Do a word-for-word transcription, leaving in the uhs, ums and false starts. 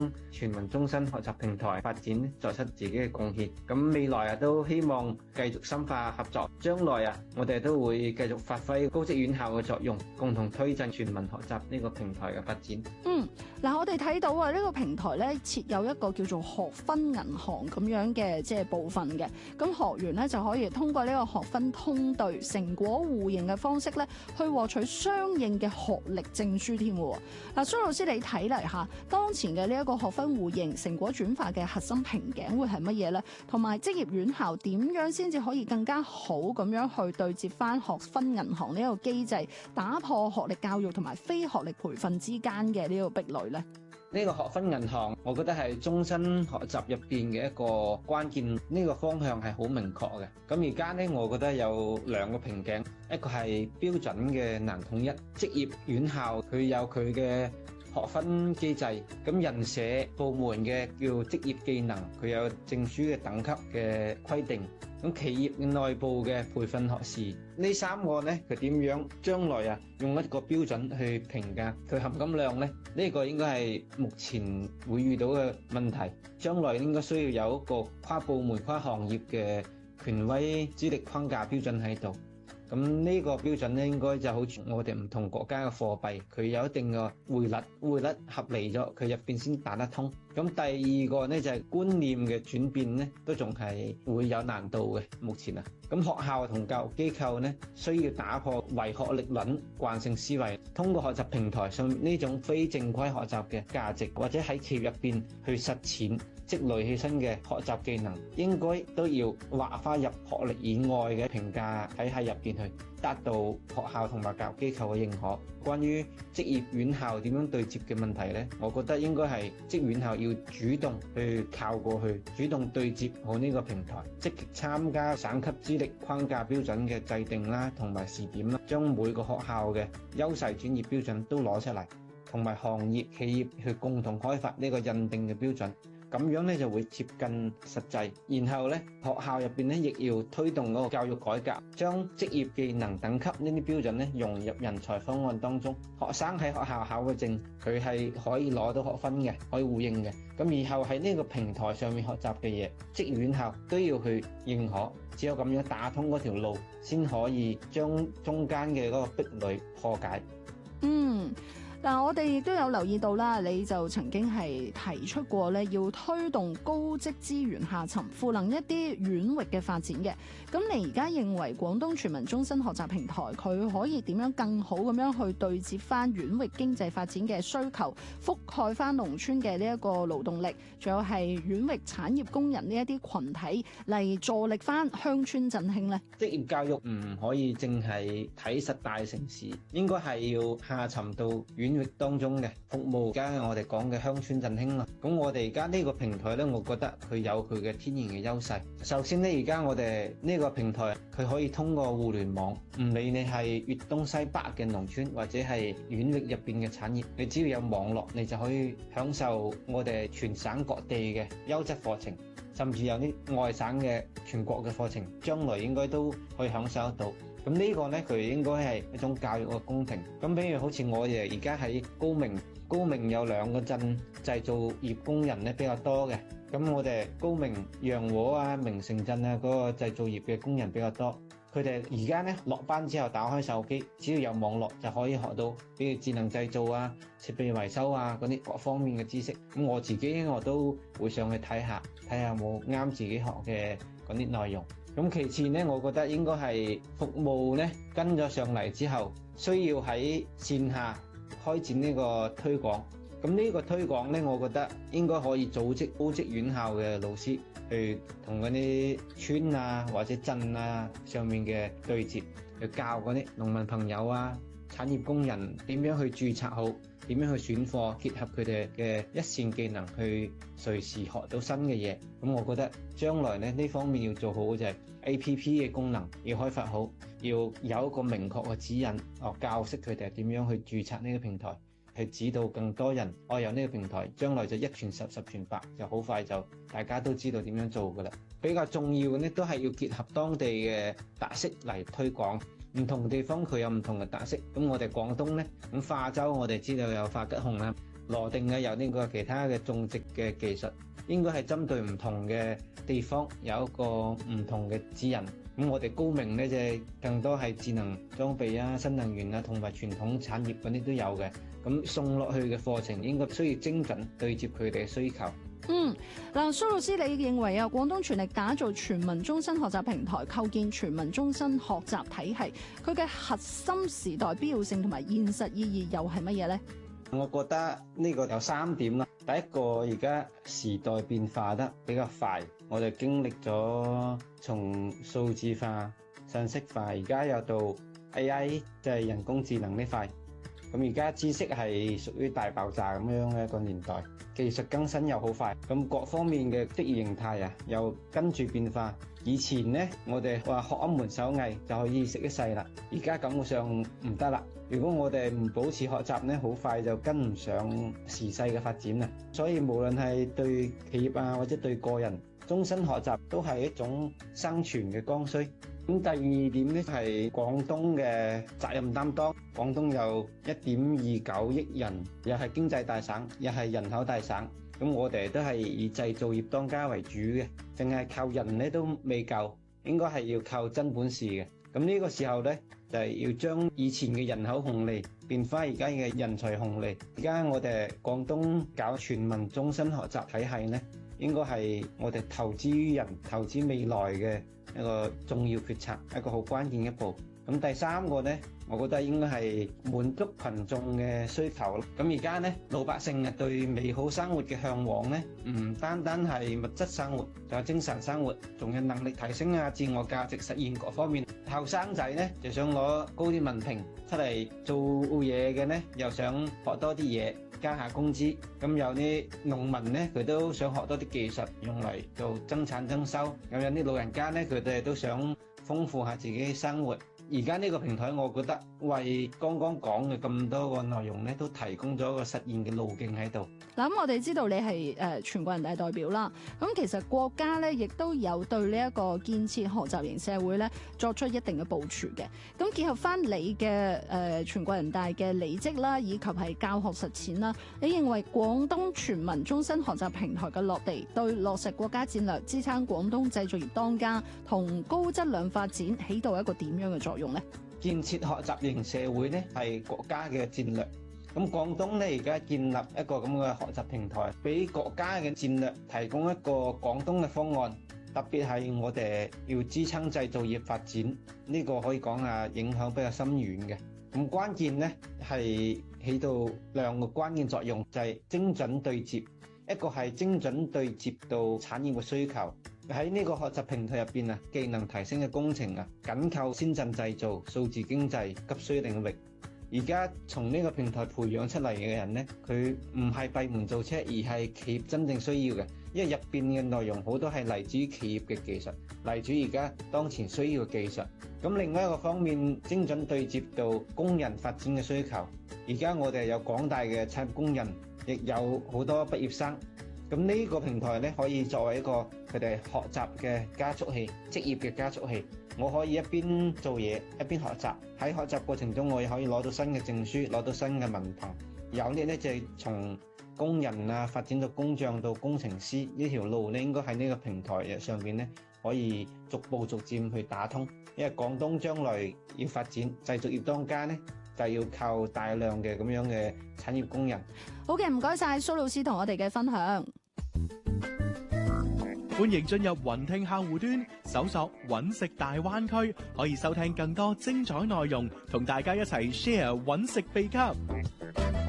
全民終身學習平台發展作出自己嘅貢獻。咁未來啊都希望繼續深化合作，將來啊我哋都會繼續發揮高職院校嘅作用，共同推進全民學習呢個平台嘅發展。 嗯，嗱，我哋睇到啊，呢個平台咧設有一個叫做學分銀行咁樣嘅即係部分嘅，咁學員咧就可以通過呢個學分通兌、成果互認嘅方式咧，去獲取相應嘅學歷證書添喎。嗱，蘇老師你睇嚟嚇，當前嘅呢一個學分互認、成果轉化嘅核心瓶頸會係乜嘢咧？同埋職業院校點樣先至可以更加好咁樣去對接翻學分銀行呢個機制，打破學歷教育同埋非學歷培訓之間嘅呢個壁壘咧？ 呢個學分銀行，我覺得係終身學習入邊嘅一個關鍵，呢個方向係好明確嘅。咁而家呢，我覺得有兩個瓶頸，一個係標準嘅難統一，職業院校佢有佢嘅學分機制，咁人社部門嘅叫職業技能，佢有證書嘅等級嘅規定。咁企業內部嘅培訓學士，呢三個呢，佢點樣將來啊用一個標準去評價佢含金量呢？呢個應該係目前會遇到嘅問題，將來應該需要有一個跨部門、跨行業嘅權威資歷框架標準喺度。咁呢個標準咧，應該就好似我哋唔同國家嘅貨幣，佢有一定嘅匯率，匯率合理咗，佢入邊先打得通。咁第二個咧就係觀念嘅轉變咧，都仲係會有難度嘅。目前啊，咁學校同教育機構咧，需要打破唯學歷論慣性思維，通過學習平台上呢種非正規學習嘅價值，或者喺企業入邊去實踐積累起身嘅學習技能，應該都要劃返入學歷以外嘅評價體系入邊去，達到學校同埋教育機構嘅認可。關於職業院校點樣對接嘅問題呢，我覺得應該係職業院校要主動去靠過去，主動對接好呢個平台，積極參加省級資歷框架標準嘅制定啦，同埋試點啦，將每個學校嘅優勢專業標準都攞出嚟，同埋行業企業去共同開發呢個認定嘅標準。咁樣咧就會接近實際，然後咧學校入邊咧亦要推動嗰個教育改革，將職業技能等級呢啲標準咧融入人才方案當中。學生喺學校考嘅證，佢係可以攞到學分嘅，可以互認嘅。咁以後喺呢個平台上面學習嘅嘢，職業院校都要去認可。只有咁樣打通嗰條路，先可以將中間嘅嗰個壁壘破解。 嗯。嗱，我哋亦都有留意到啦，你就曾經係提出過咧，要推動高職資源下沉，賦能一啲院域嘅發展嘅。咁你而家認為廣東全民終身學習平台佢可以點樣更好咁樣去對接翻院域經濟發展嘅需求，覆蓋翻農村嘅呢一個勞動力，仲有係院域產業工人呢一啲群體嚟助力翻鄉村振興呢？ 職業教育唔可以淨係睇實大城市，應該係要下沉到院域當中嘅服務。而家我哋講嘅鄉村振興啦，咁我哋而家呢個平台呢，我覺得佢有佢嘅天然嘅優勢。首先呢，而家我哋呢個平台佢可以通過互聯網，唔理你係粵東西北嘅農村或者係院域入邊嘅產業，你只要有網絡，你就可以享受我哋全省各地嘅優質課程，甚至有啲外省嘅全國嘅課程，將來應該都可以享受得到。咁呢個呢，佢應該係一種教育嘅公平。咁比如好似我哋而家喺高明，高明有兩個鎮製造業工人呢比較多嘅。咁我哋高明陽和啊、明城鎮啊嗰個製造業嘅工人比較多。佢哋而家呢落班之後打開手機，只要有網絡就可以學到，比如智能製造啊、設備維修啊嗰啲各方面嘅知識。咁我自己我都會上去睇下，睇下有冇啱自己學嘅嗰啲內容。咁其次呢，我覺得應該係服務呢跟咗上嚟之後，需要喺線下開展呢個推廣。咁呢個推廣呢，我覺得應該可以組織高職院校嘅老師去同嗰啲村啊或者鎮啊上面嘅對接，去教嗰啲農民朋友啊、產業工人點樣去註冊好，點樣去選貨，結合佢哋嘅一線技能去隨時學到新嘅嘢。咁我覺得將來咧呢方面要做好嘅就係 A P P 嘅功能要開發好，要有一個明確嘅指引，哦教識佢哋點樣去註冊呢個平台，去指導更多人愛有呢個平台，將來就一傳十，十傳百，就好快就大家都知道點樣做噶啦。比較重要嘅呢都係要結合當地嘅特色嚟推廣。唔同地方佢有唔同嘅特色，咁我哋廣東呢，咁化州我哋知道有化吉紅啦， 羅定嘅有呢個其他嘅種植嘅技術，應該係針對唔同嘅地方有一個唔同嘅指引。咁我哋高明咧就係更多係智能裝備啊、新能源啊同埋傳統產業嗰啲都有嘅。咁送落去嘅課程應該需要精準對接佢哋嘅需求。 嗯，嗱，蘇老師，你認為啊，廣東全力打造全民終身學習平台，構建全民終身學習體系，佢嘅核心時代必要性同埋現實意義又係乜嘢呢？ 我覺得呢個有三點啦。第一個，而家時代變化得比較快，我哋經歷咗從數字化、信息化，而家又到 A I，即係人工智能呢塊。咁而家知識係屬於大爆炸咁樣嘅一個年代，技術更新又好快，咁各方面嘅職業形態啊又跟住變化。以前呢，我哋話學一門手藝就可以食一世啦，而家感覺上唔得啦。如果我哋唔保持學習呢，好快就跟唔上時勢嘅發展啦。所以無論係對企業啊或者對個人，終身學習都係一種生存嘅剛需。咁第二點咧係廣東嘅責任擔當。廣東有一點二九億人，又係經濟大省，又係人口大省。咁我哋都係以製造業當家為主嘅，淨係靠人咧都未夠，應該係要靠真本事嘅。咁呢個時候咧就係要將以前嘅人口紅利變翻而家嘅人才紅利。而家我哋廣東搞全民終身學習體系咧，應該係我哋投資於人、投資未來嘅一個重要決策，一個好關鍵一步。咁第三個呢，我覺得應該係滿足群眾嘅需求。咁而家呢，老百姓啊對美好生活嘅嚮往呢，唔單單係物質生活，仲有精神生活，仲有能力提升啊、自我價值實現各方面。後生仔呢就想攞高啲文憑出嚟做嘢嘅呢，又想學多啲嘢，加下工資。咁有啲農民呢，佢都想學多啲技術，用嚟做增產增收。咁有啲老人家呢，佢哋都想豐富下自己嘅生活。而家呢個平台，我覺得為剛剛講嘅咁多個內容咧，都提供咗一個實現嘅路徑喺度。 嗱，咁我哋知道你係誒全國人大代表啦。咁其實國家咧，亦都有對呢一個建設學習型社會咧作出一定嘅部署嘅。咁結合翻你嘅誒、呃、全國人大嘅履職啦，以及係教學實踐啦，你認為廣東全民終身學習平台嘅落地，對落實國家戰略、支撐廣東製造業當家同高質量發展，起到一個點樣嘅作用？用咧，建設學習型社會咧係國家嘅戰略。咁廣東咧而家建立一個咁嘅學習平台，俾國家嘅戰略提供一個廣東嘅方案。特別係我哋要支撐製造業發展，呢個可以講啊影響比較深遠嘅。咁關鍵咧係起到兩個關鍵作用，就係精準對接。一個係精準對接到產業嘅需求。喺呢個學習平台入邊啊，技能提升嘅工程啊，緊扣先進製造、數字經濟急需領域。而家從呢個平台培養出嚟嘅人呢，佢唔係閉門造車，而係企業真正需要嘅。因為入邊嘅內容好多係嚟自於企業嘅技術，嚟自於而家當前需要嘅技術。咁另外一個方面，精準對接到工人發展嘅需求。而家我哋有廣大嘅產業工人，亦有好多畢業生。咁呢個平台咧，可以作為一個佢哋學習嘅加速器、職業嘅加速器。我可以一邊做嘢一邊學習，喺學習過程中我亦可以攞到新嘅證書，攞到新嘅文憑。有啲咧就係從工人啊發展到工匠到工程師呢條路咧，應該喺呢個平台上邊咧可以逐步逐漸去打通。因為廣東將來要發展製造業當家咧，就要靠大量嘅咁樣嘅產業工人。好嘅，唔該晒蘇老師同我哋嘅分享。 歡迎進入雲聽客戶端，搜索揾食大灣區，可以收聽更多精彩內容，同大家一齊 share 揾食秘笈。